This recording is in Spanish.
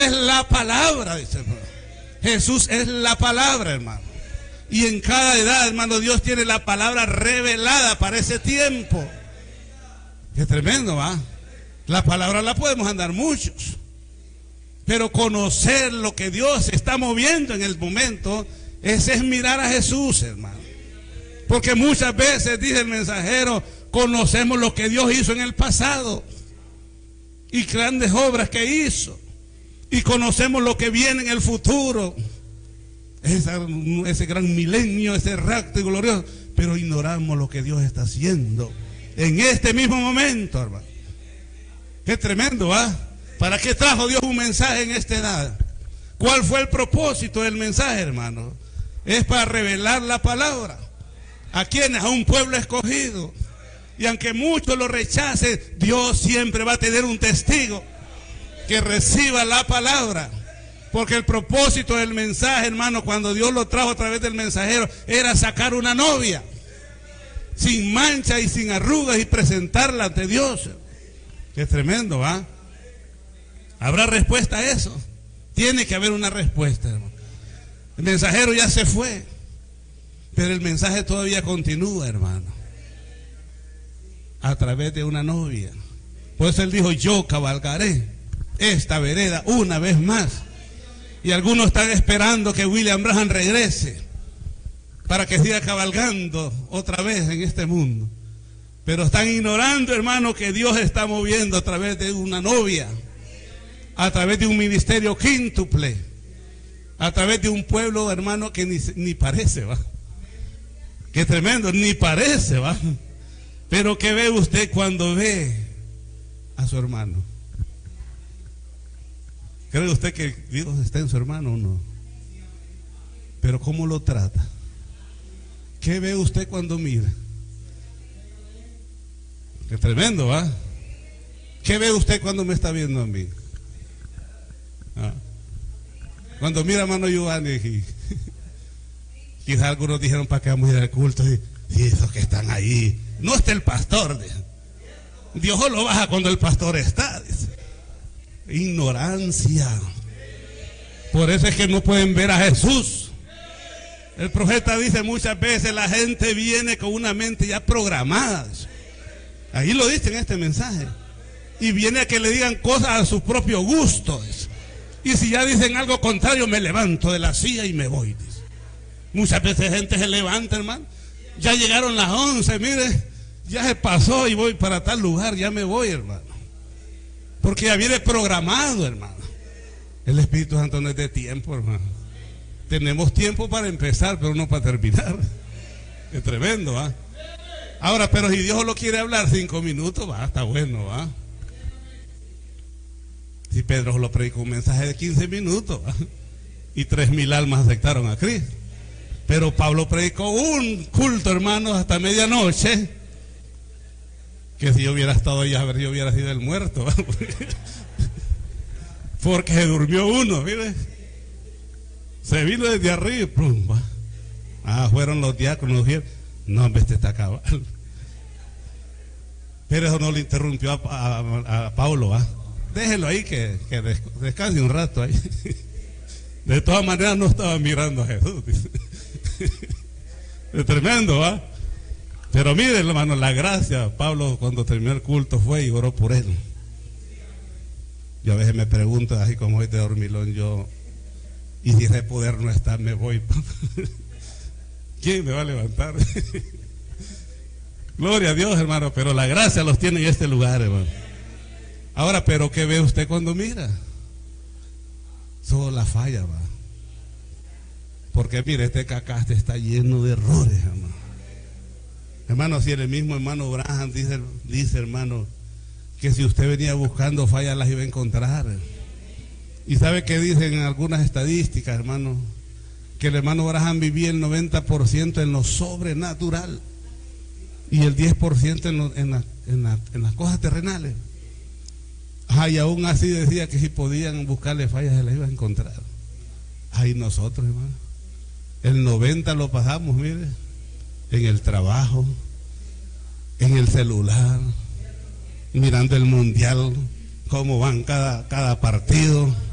es la palabra, dice el hermano. Jesús es la palabra, hermano. Y en cada edad, hermano, Dios tiene la palabra revelada para ese tiempo. Qué tremendo, ¿va? La palabra la podemos andar muchos, pero conocer lo que Dios está moviendo en el momento, ese es mirar a Jesús, hermano. Porque muchas veces, dice el mensajero, conocemos lo que Dios hizo en el pasado y grandes obras que hizo, y conocemos lo que viene en el futuro, ese gran milenio, ese rapto glorioso, pero ignoramos lo que Dios está haciendo en este mismo momento, hermano. Qué tremendo, ¿va? ¿Para qué trajo Dios un mensaje en esta edad? ¿Cuál fue el propósito del mensaje, hermano? Es para revelar la palabra. ¿A quiénes? A un pueblo escogido. Y aunque muchos lo rechacen, Dios siempre va a tener un testigo que reciba la palabra. Porque el propósito del mensaje, hermano, cuando Dios lo trajo a través del mensajero, era sacar una novia sin mancha y sin arrugas y presentarla ante Dios. Qué tremendo, ¿va? ¿Habrá respuesta a eso? Tiene que haber una respuesta, hermano. El mensajero ya se fue, pero el mensaje todavía continúa, hermano, a través de una novia. Por eso él dijo: yo cabalgaré esta vereda una vez más. Y algunos están esperando que William Branham regrese para que siga cabalgando otra vez en este mundo. Pero están ignorando, hermano, que Dios está moviendo a través de una novia, a través de un ministerio quíntuple, a través de un pueblo, hermano, que ni parece, ¿va? Qué tremendo, ni parece, ¿va? Pero ¿qué ve usted cuando ve a su hermano? ¿Cree usted que Dios está en su hermano o no? Pero ¿cómo lo trata? ¿Qué ve usted cuando mira? Qué tremendo, ¿va? ¿Qué ve usted cuando me está viendo a mí? ¿Ah? Cuando mira a hermano Giovanni, quizás algunos dijeron: ¿para qué vamos a ir al culto? Y esos que están ahí, no está el pastor. Dios lo baja cuando el pastor está, dice. Ignorancia. Por eso es que no pueden ver a Jesús. El profeta dice muchas veces: la gente viene con una mente ya programada. Ahí lo dice en este mensaje. Y viene a que le digan cosas a su propio gusto. Y si ya dicen algo contrario, me levanto de la silla y me voy. Muchas veces gente se levanta, hermano. Ya llegaron las 11, mire, ya se pasó y voy para tal lugar, ya me voy, hermano. Porque ya viene programado, hermano. El Espíritu Santo no es de tiempo, hermano. Tenemos tiempo para empezar, pero no para terminar. Es tremendo, ¿va? Ahora, pero si Dios lo quiere hablar 5 minutos, va, está bueno, va. Si Pedro lo predicó un mensaje de 15 minutos, ¿va? Y 3,000 almas aceptaron a Cristo. Pero Pablo predicó un culto, hermanos, hasta medianoche. Que si yo hubiera estado allá, a ver, yo hubiera sido el muerto, ¿va? Porque se durmió uno, mire. Se vino desde arriba, plum, ¿va? Ah, fueron los diáconos, ¿sí? No, hombre, este está acabado. Pero eso no le interrumpió a Pablo, ¿va? Déjelo ahí que descanse un rato ahí. De todas maneras no estaba mirando a Jesús. Es tremendo, ¿va? Pero mire, hermano, la gracia. Pablo, cuando terminó el culto, fue y oró por él. Yo a veces me pregunto, así como hoy de dormilón, y si ese poder no está, me voy. ¿Quién me va a levantar? Gloria a Dios, hermano, pero la gracia los tiene en este lugar, hermano. Ahora, pero ¿qué ve usted cuando mira? Solo la falla, va. Porque mire, este cacaste está lleno de errores, hermano. Hermano, si el mismo hermano Branham dice, hermano, que si usted venía buscando fallas las iba a encontrar. Y sabe que dicen algunas estadísticas, hermano, que el hermano Branham vivía el 90% en lo sobrenatural y el 10% en las cosas terrenales. Y aún así decía que si podían buscarle fallas se las iban a encontrar. Ay, nosotros, hermano, el 90% lo pasamos, mire, en el trabajo, en el celular, mirando el mundial, cómo van cada partido.